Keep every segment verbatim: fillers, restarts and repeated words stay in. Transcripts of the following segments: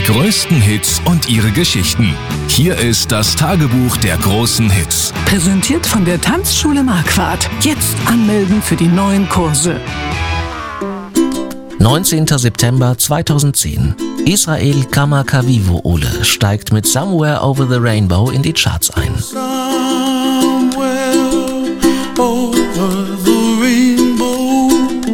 Die größten Hits und ihre Geschichten. Hier ist das Tagebuch der großen Hits. Präsentiert von der Tanzschule Marquardt. Jetzt anmelden für die neuen Kurse. neunzehnter September zweitausendzehn. Israel Kamakawiwo'ole steigt mit Somewhere Over the Rainbow in die Charts ein. Over the rainbow,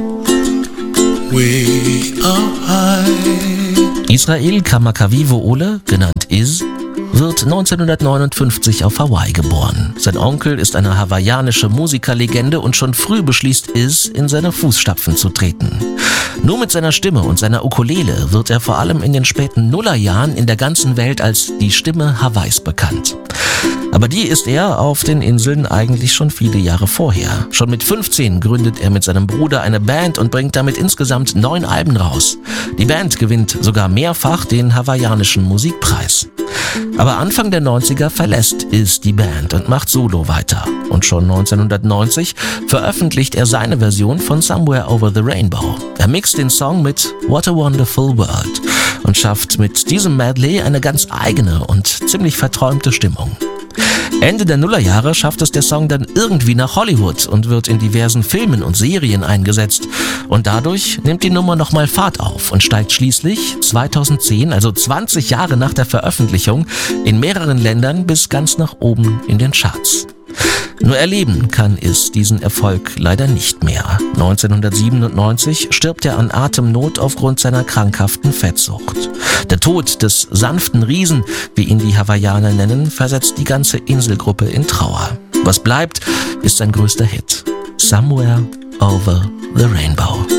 way up high. Israel Kamakawiwo'ole, genannt Iz, wird neunzehnhundertneunundfünfzig auf Hawaii geboren. Sein Onkel ist eine hawaiianische Musikerlegende und schon früh beschließt Iz, in seine Fußstapfen zu treten. Nur mit seiner Stimme und seiner Ukulele wird er vor allem in den späten Nullerjahren in der ganzen Welt als die Stimme Hawaiis bekannt. Aber die ist er auf den Inseln eigentlich schon viele Jahre vorher. Schon mit fünfzehn gründet er mit seinem Bruder eine Band und bringt damit insgesamt neun Alben raus. Die Band gewinnt sogar mehrfach den hawaiianischen Musikpreis. Aber Anfang der neunziger verlässt Iz die Band und macht solo weiter. Und schon neunzehnhundertneunzig veröffentlicht er seine Version von Somewhere Over the Rainbow. Er mixt den Song mit What a Wonderful World und schafft mit diesem Medley eine ganz eigene und ziemlich verträumte Stimmung. Ende der Nullerjahre schafft es der Song dann irgendwie nach Hollywood und wird in diversen Filmen und Serien eingesetzt. Und dadurch nimmt die Nummer nochmal Fahrt auf und steigt schließlich zweitausendzehn, also zwanzig Jahre nach der Veröffentlichung, in mehreren Ländern bis ganz nach oben in den Charts. Nur erleben kann Iz diesen Erfolg leider nicht mehr. neunzehnhundertsiebenundneunzig stirbt er an Atemnot aufgrund seiner krankhaften Fettsucht. Der Tod des sanften Riesen, wie ihn die Hawaiianer nennen, versetzt die ganze Inselgruppe in Trauer. Was bleibt, ist sein größter Hit: Somewhere Over the Rainbow.